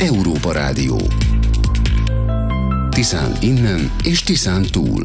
Európa Rádió. Tiszán innen és Tiszán túl.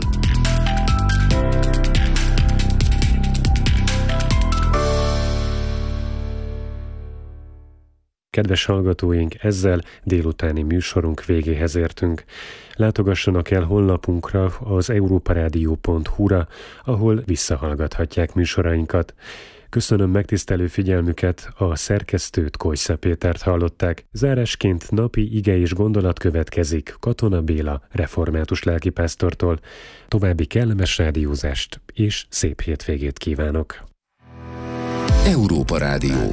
Kedves hallgatóink, ezzel délutáni műsorunk végéhez értünk. Látogassanak el honlapunkra, az europaradio.hu-ra, ahol visszahallgathatják műsorainkat. Köszönöm megtisztelő figyelmüket, a szerkesztőt, Kojsza Pétert hallották. Zárásként napi ige és gondolat következik Katona Béla református lelkipásztortól. További kellemes rádiózást és szép hétvégét kívánok! Európa Rádió.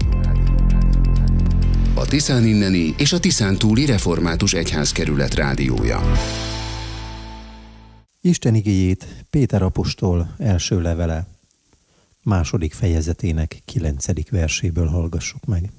A Tiszán inneni és a Tiszán túli református egyházkerület rádiója. Isten igéjét Péter apostol első levele, 2. fejezetének 9. verséből hallgassuk meg.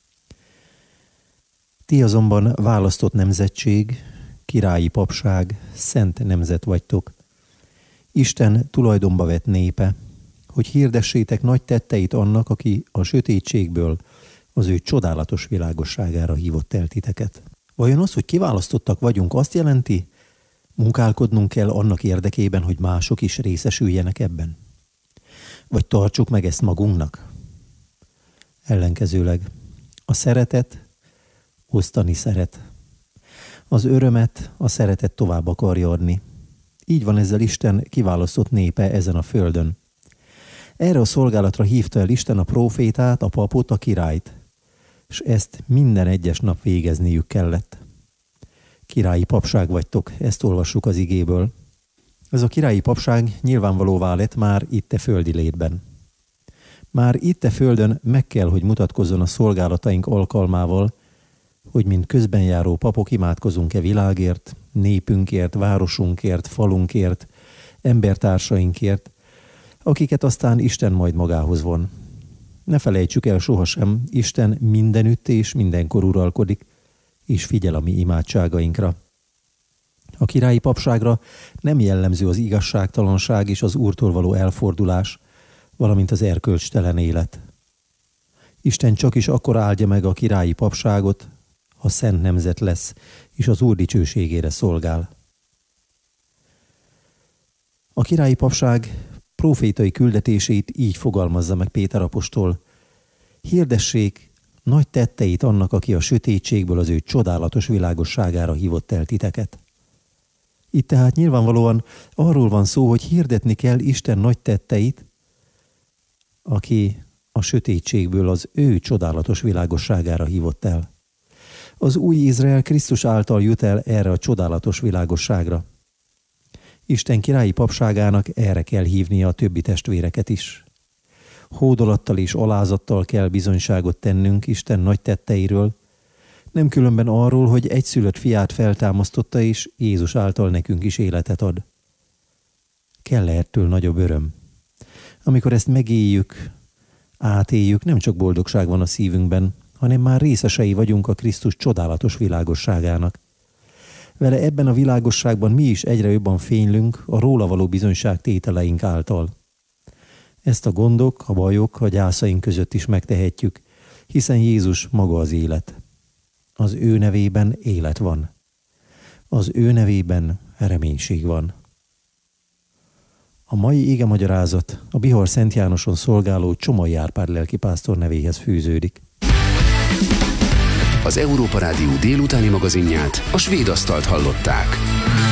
Ti azonban választott nemzetség, királyi papság, szent nemzet vagytok, Isten tulajdonba vett népe, hogy hirdessétek nagy tetteit annak, aki a sötétségből az ő csodálatos világosságára hívott el titeket. Vajon az, hogy kiválasztottak vagyunk, azt jelenti, munkálkodnunk kell annak érdekében, hogy mások is részesüljenek ebben? Vagy tartsuk meg ezt magunknak? Ellenkezőleg a szeretet osztani szeret. Az örömet a szeretet tovább akarja adni. Így van ezzel Isten kiválasztott népe ezen a földön. Erre a szolgálatra hívta el Isten a prófétát, a papot, a királyt, és ezt minden egyes nap végezniük kellett. Királyi papság vagytok, ezt olvassuk az igéből. Ez a királyi papság nyilvánvalóvá lett már itt a földi létben. Már itt a földön meg kell, hogy mutatkozzon a szolgálataink alkalmával, hogy mint közbenjáró papok imádkozunk-e világért, népünkért, városunkért, falunkért, embertársainkért, akiket aztán Isten majd magához von. Ne felejtsük el sohasem, Isten mindenütt és mindenkor uralkodik, és figyel a mi imádságainkra. A királyi papságra nem jellemző az igazságtalanság és az Úrtól való elfordulás, valamint az erkölcstelen élet. Isten csak is akkor áldja meg a királyi papságot, ha szent nemzet lesz, és az Úr dicsőségére szolgál. A királyi papság prófétai küldetését így fogalmazza meg Péter apostol: hirdessék nagy tetteit annak, aki a sötétségből az ő csodálatos világosságára hívott el titeket. Itt tehát nyilvánvalóan arról van szó, hogy hirdetni kell Isten nagy tetteit, aki a sötétségből az ő csodálatos világosságára hívott el. Az új Izrael Krisztus által jut el erre a csodálatos világosságra. Isten királyi papságának erre kell hívnia a többi testvéreket is. Hódolattal és alázattal kell bizonyságot tennünk Isten nagy tetteiről, nem különben arról, hogy egyszülött fiát feltámasztotta, és Jézus által nekünk is életet ad. Kell ettől nagyobb öröm. Amikor ezt megéljük, átéljük, nem csak boldogság van a szívünkben, hanem már részesei vagyunk a Krisztus csodálatos világosságának. Vele ebben a világosságban mi is egyre jobban fénylünk a róla való bizonyság tételeink által. Ezt a gondok, a bajok, a gyászaink között is megtehetjük, hiszen Jézus maga az élet. Az ő nevében élet van. Az ő nevében reménység van. A mai igemagyarázat a Bihar Szent Jánoson szolgáló Csomai Árpád lelkipásztor nevéhez fűződik. Az Európa Rádió délutáni magazinját, a Svéd asztalt hallották.